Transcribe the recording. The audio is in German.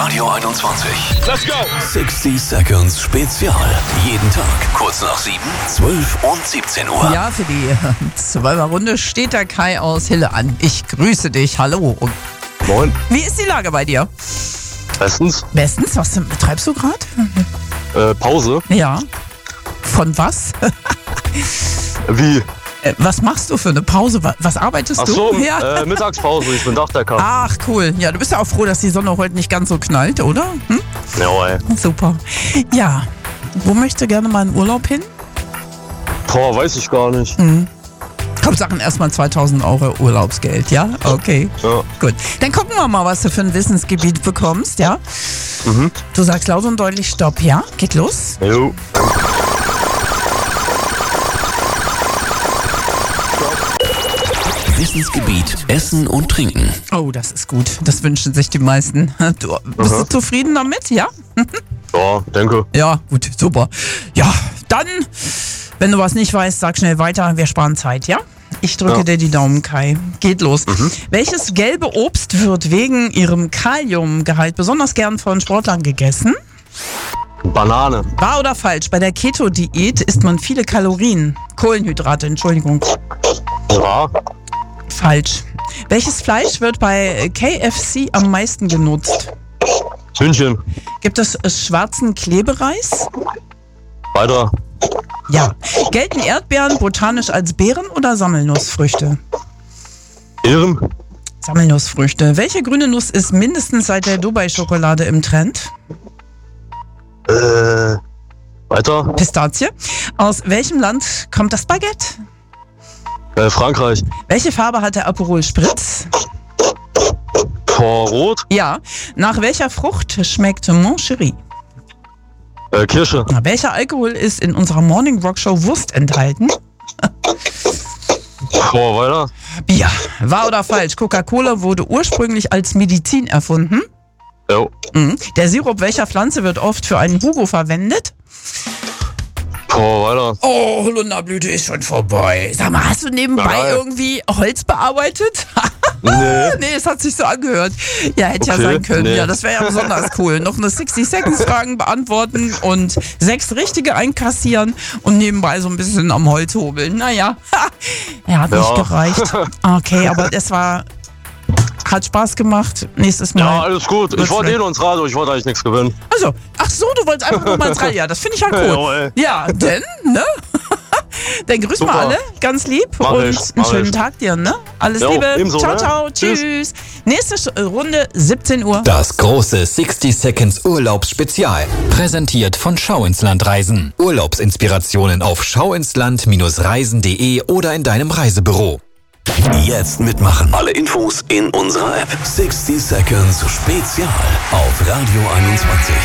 Radio 21. Let's go! 60 Seconds Spezial. Jeden Tag kurz nach 7, 12 und 17 Uhr. Ja, für die 12er Runde steht der Kai aus Hille an. Ich grüße dich. Hallo. Und Moin. wie ist die Lage bei dir? Bestens. Bestens. Was betreibst du gerade? Pause. Ja. Von was? Wie? Was machst du für eine Pause? Was arbeitest Ach du? so, Ja. Mittagspause. Ich bin Dachdecker. Ach, cool. Ja, du bist ja auch froh, dass die Sonne heute nicht ganz so knallt, oder? Hm? Ja, ey. Super. Ja. Wo möchtest du gerne mal in Urlaub hin? Boah, weiß ich gar nicht. Hauptsache erstmal 2.000 € Urlaubsgeld, ja? Okay. Ja. Gut. Dann gucken wir mal, was du für ein Wissensgebiet bekommst, ja? Du sagst laut und deutlich Stopp, ja? Geht los. Jo. Wissensgebiet Essen und Trinken. Oh, das ist gut. Das wünschen sich die meisten. Du, bist du zufrieden damit, ja? Ja, denke. Ja, gut, super. Ja, dann, wenn du was nicht weißt, sag schnell weiter. Wir sparen Zeit, ja? Ich drücke dir die Daumen, Kai. Geht los. Welches gelbe Obst wird wegen ihrem Kaliumgehalt besonders gern von Sportlern gegessen? Banane. Wahr oder falsch? Bei der Keto-Diät isst man viele Kalorien. Kohlenhydrate, Entschuldigung. Ja. Falsch. Welches Fleisch wird bei KFC am meisten genutzt? Hühnchen. Gibt es schwarzen Klebereis? Weiter. Ja. Gelten Erdbeeren botanisch als Beeren oder Sammelnussfrüchte? Ehren. Sammelnussfrüchte. Welche grüne Nuss ist mindestens seit der Dubai-Schokolade im Trend? Weiter. Pistazie. Aus welchem Land kommt das Baguette? Frankreich. Welche Farbe hat der Aperol Spritz? Boah, rot. Ja. Nach welcher Frucht schmeckt Moncherie? Kirsche. Welcher Alkohol ist in unserer Morning Rock Show Wurst enthalten? Boah, weiter. Bier. Wahr oder falsch? Coca-Cola wurde ursprünglich als Medizin erfunden. Jo. Der Sirup welcher Pflanze wird oft für einen Hugo verwendet? Boah, weiter. Oh, Holunderblüte ist schon vorbei. Sag mal, hast du nebenbei Geil. irgendwie Holz bearbeitet? Nee. Nee, es hat sich so angehört. Ja, hätte ja Okay, sein können. nee. Ja, das wäre ja besonders cool. Noch eine 60-Seconds-Fragen beantworten und 6 richtige einkassieren und nebenbei so ein bisschen am Holz hobeln. Naja, ja, hat nicht gereicht. Okay, aber es hat Spaß gemacht. Nächstes Mal. Ja, alles gut. Ich wird's wollte vielleicht- ins Radio. Ich wollte eigentlich nichts gewinnen. Also, ach so, du wolltest einfach nur mal ins Radio. Ja, das finde ich ja cool. Jawohl. Ja, denn, ne? Dann grüß mal Super. alle, ganz lieb Mach und ich, einen mach schönen ich. Tag dir, ne? Alles Jo, Liebe. ebenso, Ciao, ne? ciao, Tschüss. tschüss. Nächste Runde, 17 Uhr. Das große 60 Seconds Urlaubsspezial. Präsentiert von Schau ins Land Reisen. Urlaubsinspirationen auf schauinsland-reisen.de oder in deinem Reisebüro. Jetzt mitmachen. Alle Infos in unserer App. 60 Seconds Spezial auf Radio 21.